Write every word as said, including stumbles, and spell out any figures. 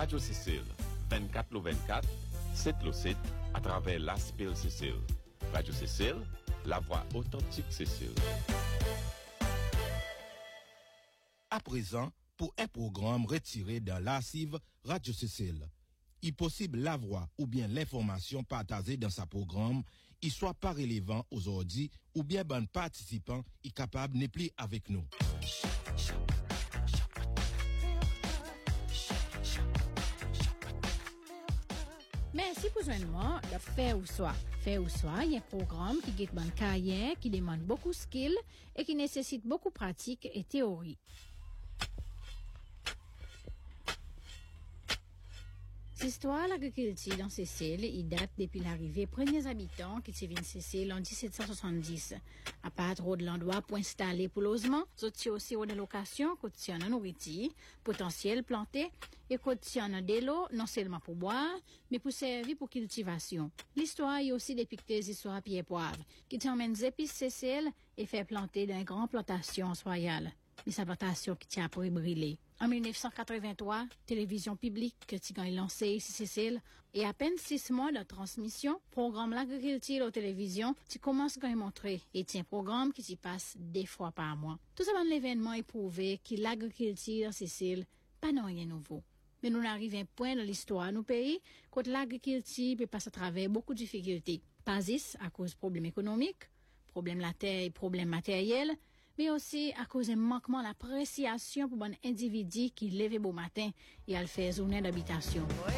Radio Cécile, vingt-quatre le vingt-quatre, sept le sept, à travers l'Aspil Cécile. Radio Cécile, la voix authentique Cécile. À présent, pour un programme retiré dans l'archive Radio Cécile, il est possible la voix ou bien l'information partagée dans sa programme, il soit pas relevant aujourd'hui ou bien bon participant est capable n'est plus avec nous. Merci pour joindre de faire ou soit. Faire ou soit, il y a un programme qui guette bonne carrière, qui demande beaucoup de skills et qui nécessite beaucoup de pratique et théorie. L'histoire de l'agriculture dans Cécile, il date depuis l'arrivée des premiers habitants qui viennent Cécile en dix-sept cent soixante-dix. À part trop de l'endroit pour installer pour logement, ils ont aussi une location, qui ont nourriture, potentiel planté, et qui ont de l'eau, non seulement pour boire, mais pour servir pour cultivation. L'histoire est aussi dépictée des histoires à pied poivre, qui emmènent les épices Cécile et fait planter d'une grande plantation royale. Mais sa plantation qui tient à brûler. En dix-neuf cent quatre-vingt-trois, télévision publique que tu as lancé ici Cécile, et à peine six mois de transmission, programme l'agriculture aux télévisions, tu commences à montrer, et c'est un programme qui s'y passe des fois par mois. Tout ça, l'événement est prouvé que l'agriculture Cécile, pas non rien nouveau. Mais nous arrivons à un point dans l'histoire de nos pays, quand l'agriculture peut passer à travers beaucoup de difficultés. Pas à cause de problèmes économiques, problèmes de la terre et problèmes matériels, mais aussi à cause d'un manquement d'appréciation pour un individu qui lève beau matin et à le faire journée d'habitation.